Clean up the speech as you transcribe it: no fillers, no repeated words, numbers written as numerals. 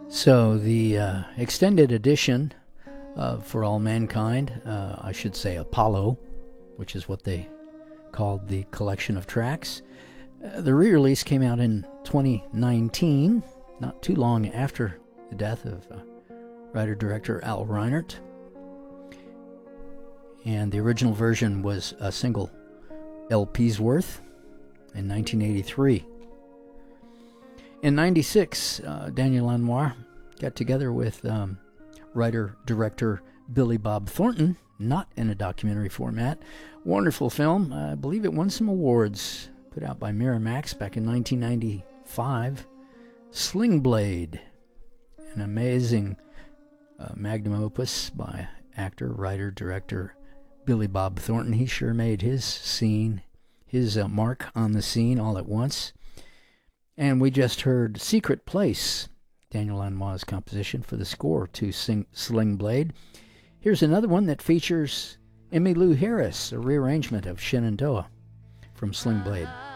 So the extended edition of For All Mankind, I should say Apollo, which is what they called the collection of tracks. The re-release came out in 2019, not too long after the death of writer-director Al Reinert. And the original version was a single LP's worth in 1983. In 96, Daniel Lanois got together with writer-director Billy Bob Thornton, not in a documentary format. Wonderful film. I believe it won some awards, put out by Miramax back in 1995. Sling Blade, an amazing magnum opus by actor, writer, director Billy Bob Thornton. He sure made his mark on the scene all at once. And we just heard Secret Place, Daniel Lanois' composition for the score to Sling Blade. Here's another one that features Emmylou Harris, a rearrangement of Shenandoah from Sling Blade.